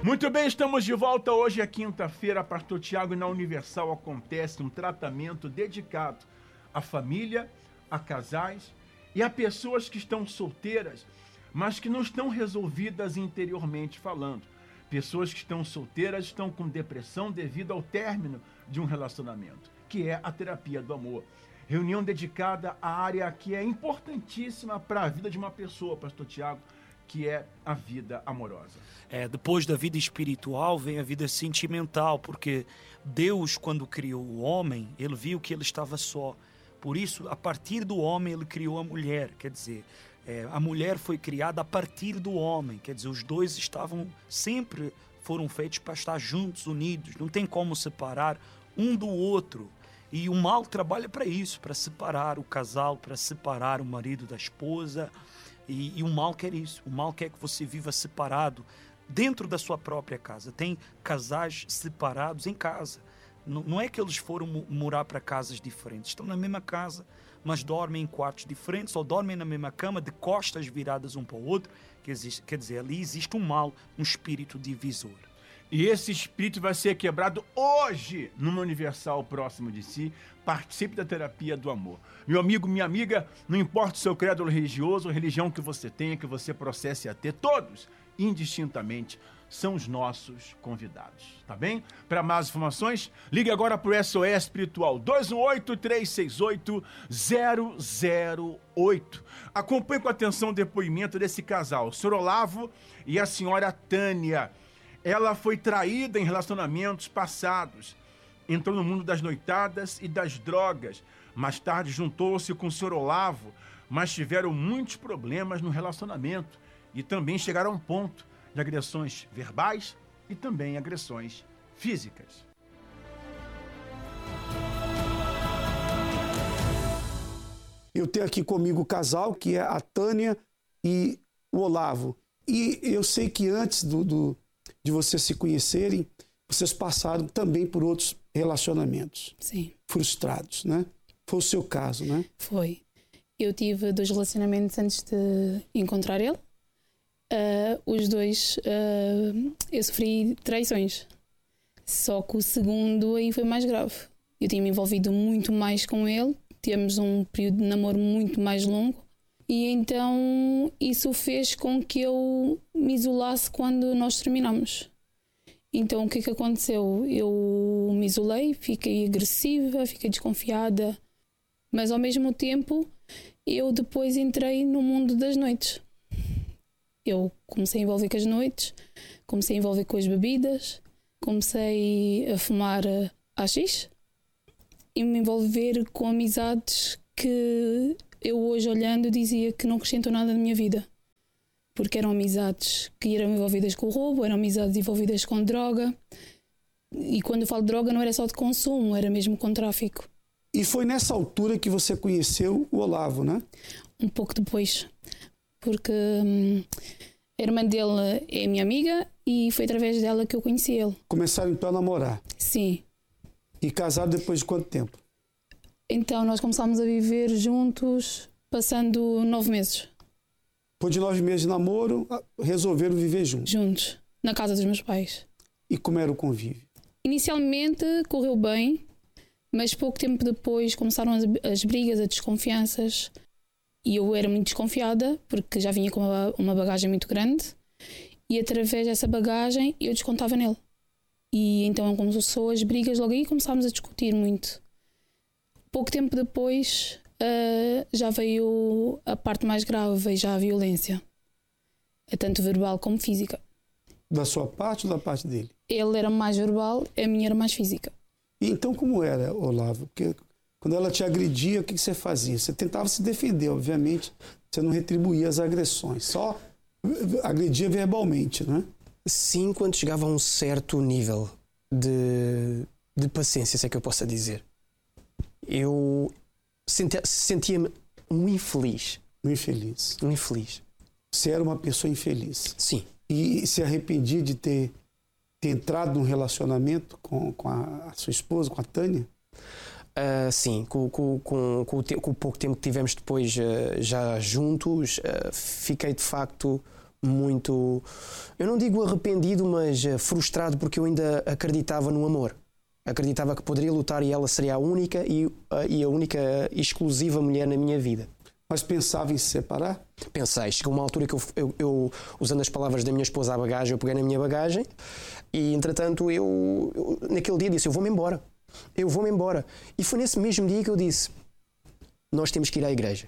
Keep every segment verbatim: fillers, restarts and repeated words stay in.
Muito bem, estamos de volta. Hoje é quinta-feira, Pastor Tiago, e na Universal acontece um tratamento dedicado à família, a casais e a pessoas que estão solteiras, mas que não estão resolvidas interiormente falando. Pessoas que estão solteiras estão com depressão devido ao término de um relacionamento, que é a terapia do amor. Reunião dedicada à área que é importantíssima para a vida de uma pessoa, Pastor Tiago, que é a vida amorosa. É, depois da vida espiritual vem a vida sentimental, porque Deus, quando criou o homem, ele viu que ele estava só. Por isso, a partir do homem, ele criou a mulher. Quer dizer, é, a mulher foi criada a partir do homem. Quer dizer, os dois estavam, sempre foram feitos para estar juntos, unidos. Não tem como separar um do outro. E o mal trabalha para isso, para separar o casal, para separar o marido da esposa. E, e o mal quer isso. O mal quer que você viva separado dentro da sua própria casa. Tem casais separados em casa. Não, não é que eles foram morar para casas diferentes. Estão na mesma casa, mas dormem em quartos diferentes ou dormem na mesma cama, de costas viradas um para o outro. Quer dizer, quer dizer, ali existe um mal, um espírito divisor. E esse espírito vai ser quebrado hoje, numa Universal próximo de si. Participe da terapia do amor. Meu amigo, minha amiga, não importa o seu credo religioso, a religião que você tenha, que você processe a ter, todos, indistintamente, são os nossos convidados, tá bem? Para mais informações, ligue agora para o S O S Espiritual, dois um oito, três seis oito, zero zero oito. Acompanhe com atenção o depoimento desse casal, o senhor Olavo e a senhora Tânia. Ela foi traída em relacionamentos passados, entrou no mundo das noitadas e das drogas. Mais tarde juntou-se com o senhor Olavo, mas tiveram muitos problemas no relacionamento e também chegaram a um ponto de agressões verbais e também agressões físicas. Eu tenho aqui comigo o casal, que é a Tânia e o Olavo. E eu sei que antes do... do de vocês se conhecerem, vocês passaram também por outros relacionamentos. Sim. Frustrados, né? Foi o seu caso, né? Foi. Eu tive dois relacionamentos antes de encontrar ele. Uh, os dois, uh, eu sofri traições. Só que o segundo aí foi mais grave. Eu tinha me envolvido muito mais com ele. Tivemos um período de namoro muito mais longo. E então isso fez com que eu me isolasse quando nós terminamos. Então o que é que aconteceu? Eu me isolei, fiquei agressiva, fiquei desconfiada, mas ao mesmo tempo eu depois entrei no mundo das noites. Eu comecei a envolver com as noites, comecei a envolver com as bebidas, comecei a fumar haxixe e me envolver com amizades que eu hoje olhando dizia que não acrescentou nada na minha vida. Porque eram amizades que eram envolvidas com o roubo, eram amizades envolvidas com droga. E quando eu falo de droga não era só de consumo, era mesmo com tráfico. E foi nessa altura que você conheceu o Olavo, né? Um pouco depois. Porque hum, a irmã dele é minha amiga e foi através dela que eu conheci ele. Começaram então a namorar? Sim. E casaram depois de quanto tempo? Então nós começámos a viver juntos passando nove meses. Depois de nove meses de namoro, resolveram viver juntos? Juntos, na casa dos meus pais. E como era o convívio? Inicialmente correu bem, mas pouco tempo depois começaram as, as brigas, as desconfianças. E eu era muito desconfiada, porque já vinha com uma, uma bagagem muito grande. E através dessa bagagem eu descontava nele. E então começou as brigas logo aí e começámos a discutir muito. Pouco tempo depois uh, já veio a parte mais grave, veio já a violência, tanto verbal como física. Da sua parte ou da parte dele? Ele era mais verbal, a minha era mais física. E então como era, Olavo? Porque quando ela te agredia, o que você fazia? Você tentava se defender, obviamente, você não retribuía as agressões, só agredia verbalmente, né? Sim, quando chegava a um certo nível de, de paciência, se é que eu possa dizer. Eu sentia, sentia-me um infeliz. Um infeliz. Um infeliz. Você era uma pessoa infeliz. Sim. E se arrependia de ter, ter entrado num relacionamento com, com a, a sua esposa, com a Tânia? Uh, sim, com, com, com, com, o te, com o pouco tempo que tivemos depois uh, já juntos, uh, fiquei de facto muito, eu não digo arrependido, mas frustrado, porque eu ainda acreditava no amor. Acreditava que poderia lutar e ela seria a única e, e a única exclusiva mulher na minha vida. Mas pensava em se separar? Pensei, chegou uma altura que eu, eu, eu, usando as palavras da minha esposa à bagagem, eu peguei na minha bagagem e, entretanto, eu, eu naquele dia disse, eu vou-me embora. Eu vou-me embora. E foi nesse mesmo dia que eu disse, nós temos que ir à igreja.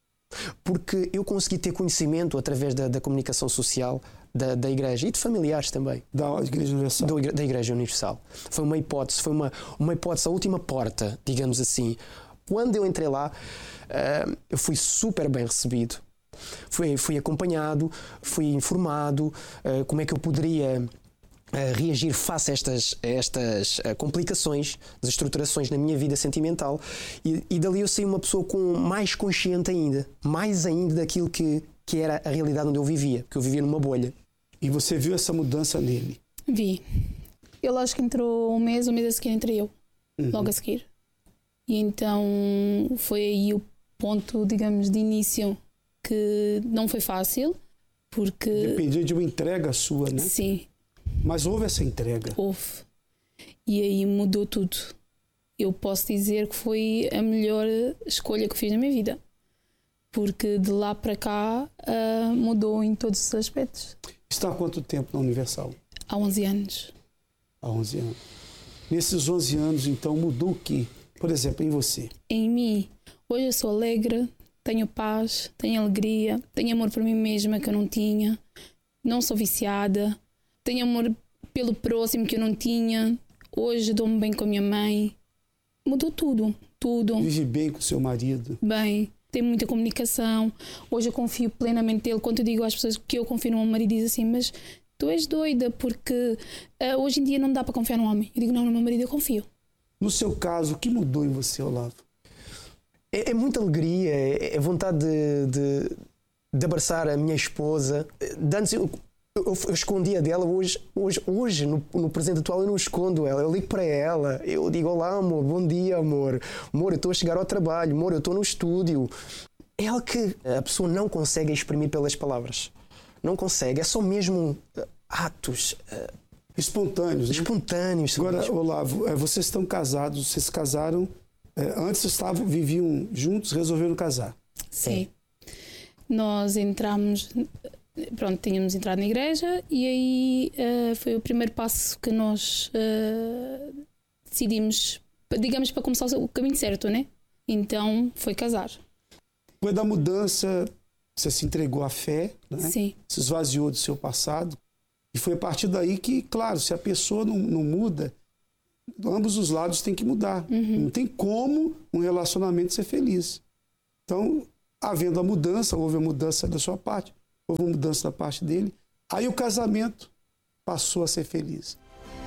Porque eu consegui ter conhecimento através da, da comunicação social da, da igreja e de familiares também. Da Igreja Universal. Da, da Igreja Universal. Foi uma hipótese, foi uma, uma hipótese, a última porta, digamos assim. Quando eu entrei lá, uh, eu fui super bem recebido. Fui, fui acompanhado, fui informado uh, como é que eu poderia uh, reagir face a estas, a estas uh, complicações, desestruturações na minha vida sentimental. E, e dali eu saí uma pessoa com, mais consciente ainda, mais ainda daquilo que, que era a realidade onde eu vivia, que eu vivia numa bolha. E você viu essa mudança nele? Vi. Ele acho que entrou um mês, um mês a seguir entrei eu, uhum. logo a seguir. E então foi aí o ponto, digamos, de início, que não foi fácil, porque... Dependia de uma entrega sua, né? Sim. Mas houve essa entrega? Houve. E aí mudou tudo. Eu posso dizer que foi a melhor escolha que fiz na minha vida. Porque de lá para cá uh, mudou em todos os aspectos. Está há quanto tempo na Universal? Há onze anos. Há onze anos. Nesses onze anos, então, mudou o quê? Por exemplo, em você? Em mim. Hoje eu sou alegre, tenho paz, tenho alegria, tenho amor por mim mesma que eu não tinha, não sou viciada, tenho amor pelo próximo que eu não tinha, hoje dou-me bem com a minha mãe. Mudou tudo, tudo. Vive bem com o seu marido? Bem, tem muita comunicação. Hoje eu confio plenamente nele. Quando eu digo às pessoas que eu confio no meu marido, dizem assim, mas tu és doida porque uh, hoje em dia não dá para confiar no homem. Eu digo, não, no meu marido eu confio. No seu caso, o que mudou em você, Olavo? É, é muita alegria, é, é vontade de, de, de abraçar a minha esposa. Antes eu, eu, eu escondia dela, hoje, hoje, hoje no, no presente atual eu não escondo ela. Eu ligo para ela, eu digo, olá amor, bom dia amor. Amor, eu estou a chegar ao trabalho, amor, eu estou no estúdio. É algo que a pessoa não consegue exprimir pelas palavras. Não consegue, é só mesmo atos... Espontâneos. Né? Espontâneos. Agora, mesmo. Olavo, vocês estão casados, vocês se casaram, antes estavam, viviam juntos, resolveram casar. Sim. Nós entramos, pronto, tínhamos entrado na igreja e aí uh, foi o primeiro passo que nós uh, decidimos, digamos, para começar o caminho certo, né? Então, foi casar. Depois da mudança, você se entregou à fé, né? Sim. Se esvaziou do seu passado. E foi a partir daí que, claro, se a pessoa não, não muda, ambos os lados têm que mudar. Uhum. Não tem como um relacionamento ser feliz. Então, havendo a mudança, houve a mudança da sua parte, houve uma mudança da parte dele, aí o casamento passou a ser feliz.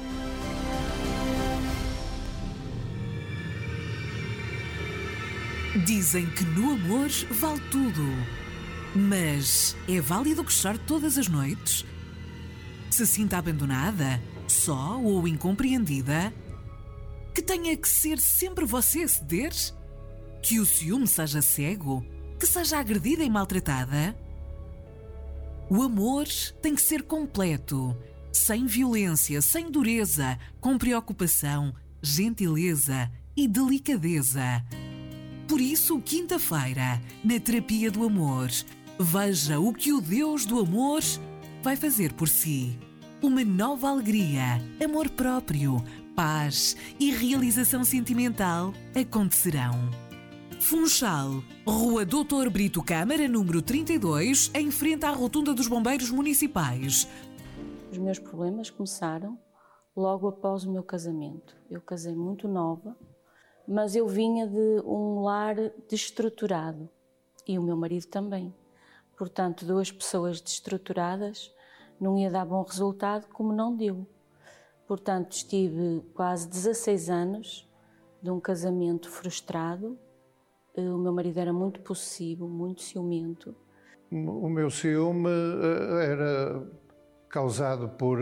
Dizem que no amor vale tudo. Mas é válido gostar todas as noites? Se sinta abandonada, só ou incompreendida? Que tenha que ser sempre você a ceder? Que o ciúme seja cego? Que seja agredida e maltratada? O amor tem que ser completo, sem violência, sem dureza, com preocupação, gentileza e delicadeza. Por isso, quinta-feira, na Terapia do Amor, veja o que o Deus do amor vai fazer por si. Uma nova alegria, amor próprio, paz e realização sentimental acontecerão. Funchal, Rua doutor Brito Câmara, número trinta e dois, em frente à Rotunda dos Bombeiros Municipais. Os meus problemas começaram logo após o meu casamento. Eu casei muito nova, mas eu vinha de um lar desestruturado e o meu marido também. Portanto, duas pessoas desestruturadas não ia dar bom resultado, como não deu. Portanto, estive quase dezasseis anos de um casamento frustrado. O meu marido era muito possessivo, muito ciumento. O meu ciúme era causado por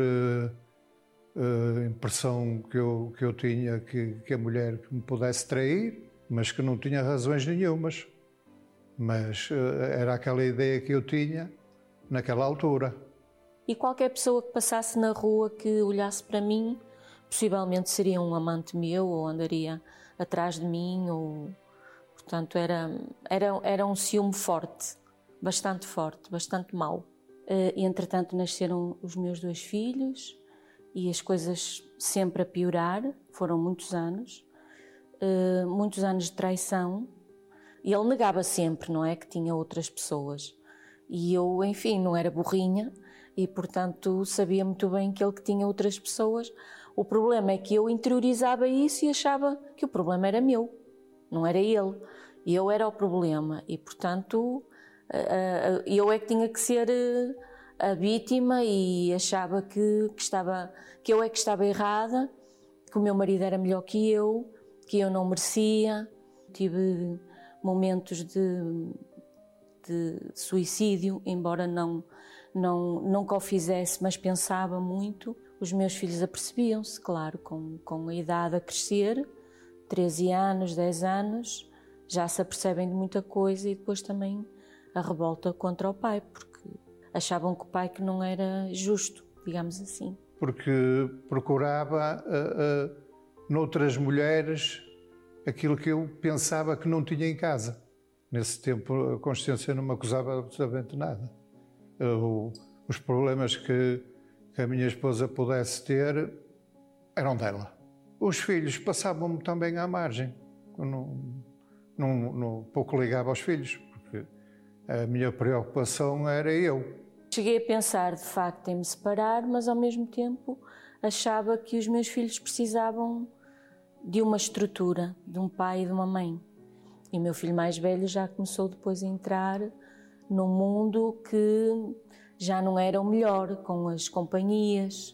a impressão que eu, que eu tinha que, que a mulher me pudesse trair, mas que não tinha razões nenhumas. Mas era aquela ideia que eu tinha naquela altura. E qualquer pessoa que passasse na rua, que olhasse para mim, possivelmente seria um amante meu, ou andaria atrás de mim, ou... Portanto, era, era, era um ciúme forte, bastante forte, bastante mau. E, entretanto, nasceram os meus dois filhos e as coisas sempre a piorar, foram muitos anos, muitos anos de traição. E ele negava sempre, não é, que tinha outras pessoas. E eu, enfim, não era burrinha e, portanto, sabia muito bem que ele que tinha outras pessoas. O problema é que eu interiorizava isso e achava que o problema era meu, não era ele. E eu era o problema e, portanto, eu é que tinha que ser a vítima e achava que, que, estava, que eu é que estava errada, que o meu marido era melhor que eu, que eu não merecia. Tive momentos de, de suicídio, embora não, não, nunca o fizesse, mas pensava muito. Os meus filhos apercebiam-se, claro, com, com a idade a crescer, treze anos, dez anos, já se apercebem de muita coisa e depois também a revolta contra o pai, porque achavam que o pai que não era justo, digamos assim. Porque procurava uh, uh, noutras mulheres aquilo que eu pensava que não tinha em casa. Nesse tempo a consciência não me acusava absolutamente nada. Uh, os problemas que que a minha esposa pudesse ter, eram dela. Os filhos passavam-me também à margem. Eu não, não, não, pouco ligava aos filhos, porque a minha preocupação era eu. Cheguei a pensar, de facto, em me separar, mas ao mesmo tempo achava que os meus filhos precisavam de uma estrutura, de um pai e de uma mãe. E o meu filho mais velho já começou depois a entrar num mundo que já não era o melhor, com as companhias,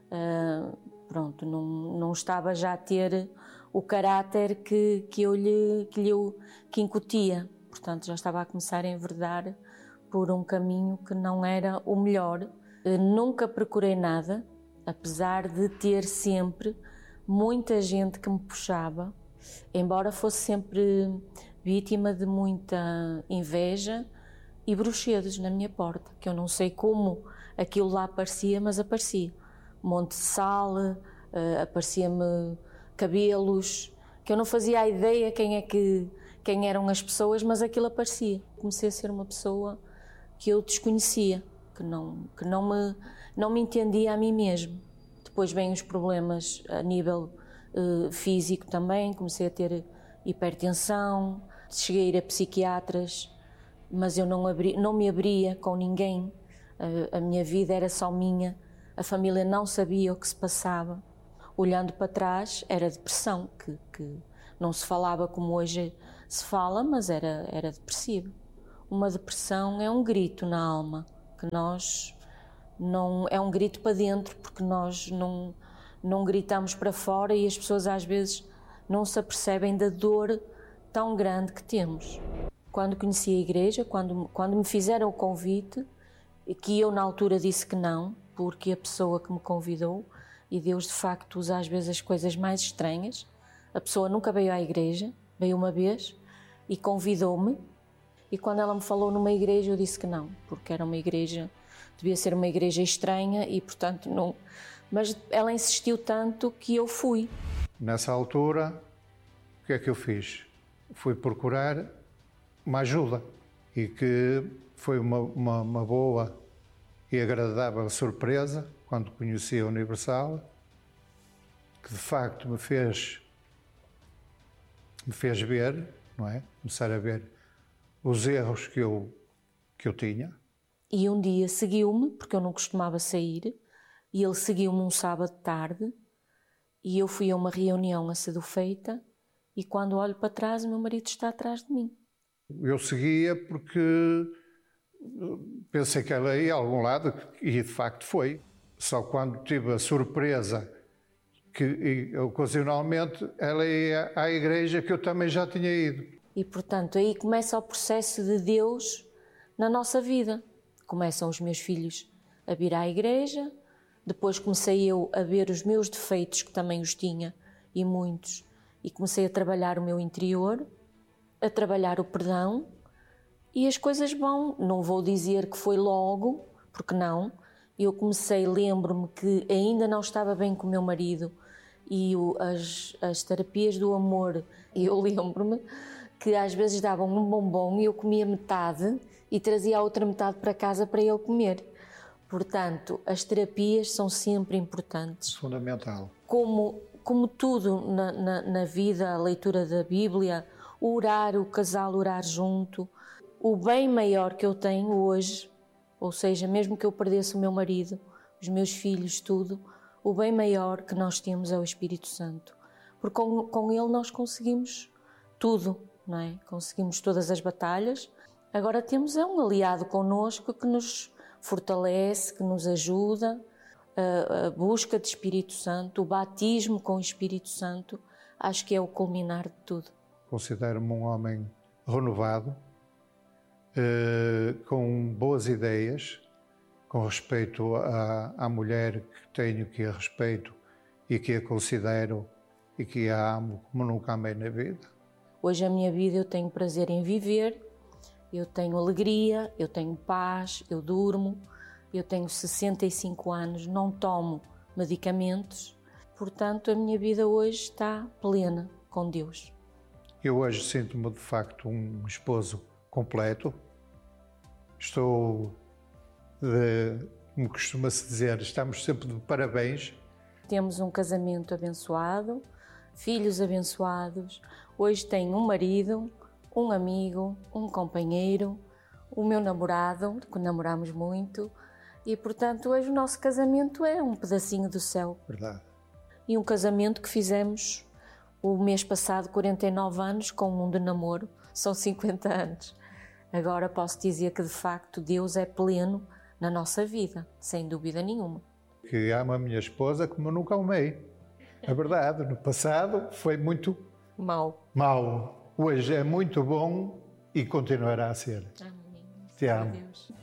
uh, pronto, não, não estava já a ter o caráter que, que eu lhe, que lhe que incutia. Portanto, já estava a começar a enverdar por um caminho que não era o melhor. Uh, nunca procurei nada, apesar de ter sempre muita gente que me puxava, embora fosse sempre vítima de muita inveja e bruxedos na minha porta, que eu não sei como aquilo lá aparecia, mas aparecia. Monte de sal, uh, aparecia-me cabelos, que eu não fazia a ideia quem, é que, quem eram as pessoas, mas aquilo aparecia. Comecei a ser uma pessoa que eu desconhecia, que não, que não, me, não me entendia a mim mesmo. Depois vêm os problemas a nível uh, físico também, comecei a ter hipertensão, cheguei a ir a psiquiatras, mas eu não, abri, não me abria com ninguém, a, a minha vida era só minha, a família não sabia o que se passava. Olhando para trás, era depressão, que, que não se falava como hoje se fala, mas era, era depressivo. Uma depressão é um grito na alma, que nós, não, é um grito para dentro, porque nós não, não gritamos para fora e as pessoas às vezes não se apercebem da dor tão grande que temos. Quando conheci a igreja, quando, quando me fizeram o convite, que eu na altura disse que não, porque a pessoa que me convidou, e Deus de facto usa às vezes as coisas mais estranhas, a pessoa nunca veio à igreja, veio uma vez e convidou-me, e quando ela me falou numa igreja eu disse que não, porque era uma igreja, devia ser uma igreja estranha e portanto não, mas ela insistiu tanto que eu fui. Nessa altura, o que é que eu fiz? Fui procurar uma ajuda e que foi uma, uma, uma boa e agradável surpresa quando conheci a Universal, que de facto me fez me fez ver, não é? Começar a ver os erros que eu, que eu tinha. E um dia seguiu-me, porque eu não costumava sair, e ele seguiu-me um sábado de tarde, e eu fui a uma reunião a ser feita, e quando olho para trás, o meu marido está atrás de mim. Eu seguia porque pensei que ela ia a algum lado, e de facto foi. Só quando tive a surpresa que, e, ocasionalmente, ela ia à igreja que eu também já tinha ido. E, portanto, aí começa o processo de Deus na nossa vida. Começam os meus filhos a vir à igreja, depois comecei eu a ver os meus defeitos, que também os tinha, e muitos, e comecei a trabalhar o meu interior, a trabalhar o perdão, E as coisas vão, não vou dizer que foi logo, porque não. Eu comecei, lembro-me que ainda não estava bem com o meu marido e o, as, as terapias do amor, eu lembro-me que às vezes davam um bombom e eu comia metade e trazia a outra metade para casa para ele comer. Portanto, as terapias são sempre importantes. Fundamental. Como, como tudo na, na, na vida, a leitura da Bíblia, o orar, o casal orar junto. O bem maior que eu tenho hoje, ou seja, mesmo que eu perdesse o meu marido, os meus filhos, tudo, o bem maior que nós temos é o Espírito Santo. Porque com, com ele nós conseguimos tudo, não é? Conseguimos todas as batalhas. Agora temos é um aliado connosco que nos fortalece, que nos ajuda, a, a busca de Espírito Santo, o batismo com o Espírito Santo, acho que é o culminar de tudo. Considero-me um homem renovado, eh, com boas ideias, com respeito à, à mulher que tenho, que a respeito e que a considero e que a amo como nunca amei na vida. Hoje a minha vida eu tenho prazer em viver, eu tenho alegria, eu tenho paz, eu durmo, eu tenho sessenta e cinco anos, não tomo medicamentos, portanto a minha vida hoje está plena com Deus. Eu hoje sinto-me de facto um esposo completo. Estou, de, como costuma-se dizer, estamos sempre de parabéns. Temos um casamento abençoado, filhos abençoados. Hoje tenho um marido, um amigo, um companheiro, o meu namorado, que namoramos muito, e portanto hoje o nosso casamento é um pedacinho do céu. Verdade. E um casamento que fizemos o mês passado, quarenta e nove anos, com um de namoro, são cinquenta anos. Agora posso dizer que de facto Deus é pleno na nossa vida, sem dúvida nenhuma. Que amo a minha esposa como eu nunca amei. É verdade, no passado foi muito mau. mau. Hoje é muito bom e continuará a ser. Amém. Te amo. Deus.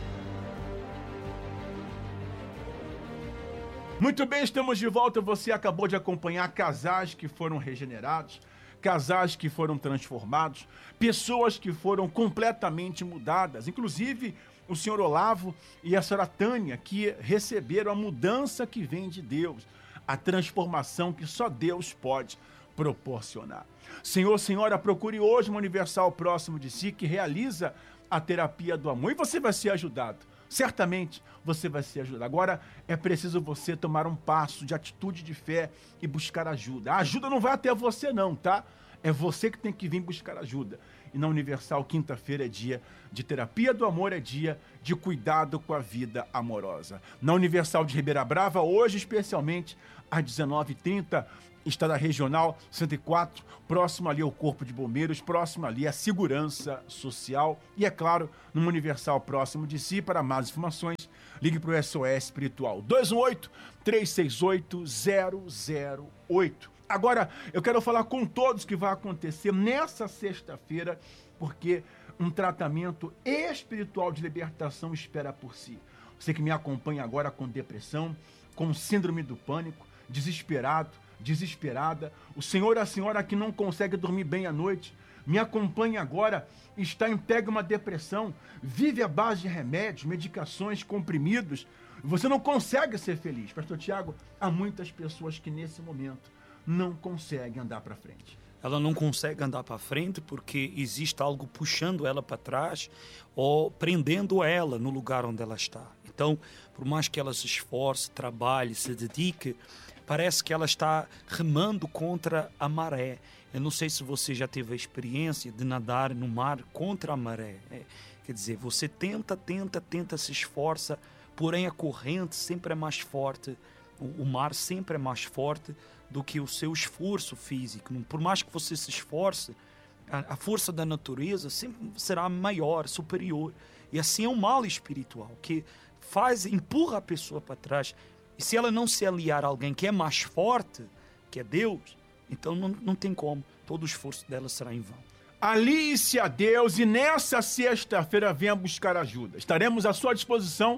Muito bem, estamos de volta. Você acabou de acompanhar casais que foram regenerados, casais que foram transformados, pessoas que foram completamente mudadas, inclusive o senhor Olavo e a senhora Tânia, que receberam a mudança que vem de Deus, a transformação que só Deus pode proporcionar. Senhor, senhora, procure hoje uma Universal próximo de si que realiza a terapia do amor e você vai ser ajudado. Certamente você vai ser ajudado. Agora é preciso você tomar um passo de atitude de fé e buscar ajuda. A ajuda não vai até você não, tá? É você que tem que vir buscar ajuda. E na Universal, quinta-feira é dia de terapia do amor, é dia de cuidado com a vida amorosa. Na Universal de Ribeira Brava, hoje especialmente, às dezenove e trinta, está na Regional cento e quatro, próximo ali ao Corpo de Bombeiros, próximo ali à Segurança Social. E, é claro, numa Universal próximo de si, para mais informações, ligue para o S O S Espiritual dois um oito, três seis oito, zero zero oito. Agora, eu quero falar com todos que vai acontecer nessa sexta-feira, porque um tratamento espiritual de libertação espera por si. Você que me acompanha agora com depressão, com síndrome do pânico, desesperado, desesperada, o senhor ou a senhora que não consegue dormir bem à noite, me acompanha agora, está em pega uma depressão, vive à base de remédios, medicações, comprimidos, você não consegue ser feliz. Pastor Tiago, há muitas pessoas que nesse momento não conseguem andar para frente. Ela não consegue andar para frente porque existe algo puxando ela para trás ou prendendo ela no lugar onde ela está. Então, por mais que ela se esforce, trabalhe, se dedique, parece que ela está remando contra a maré. Eu não sei se você já teve a experiência de nadar no mar contra a maré. É, quer dizer, você tenta, tenta, tenta, se esforça, porém a corrente sempre é mais forte, o, o mar sempre é mais forte do que o seu esforço físico. Por mais que você se esforce, a, a força da natureza sempre será maior, superior. E assim é o mal espiritual, que faz, empurra a pessoa para trás. E se ela não se aliar a alguém que é mais forte, que é Deus, então não, não tem como. Todo o esforço dela será em vão. Alie-se a Deus e nessa sexta-feira venha buscar ajuda. Estaremos à sua disposição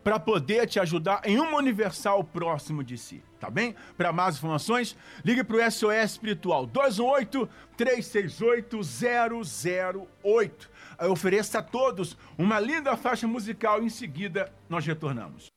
para poder te ajudar em uma universal próximo de si, tá bem? Para mais informações, ligue para o S O S Espiritual dois um oito, três seis oito, zero zero oito. Eu ofereço a todos uma linda faixa musical e em seguida nós retornamos.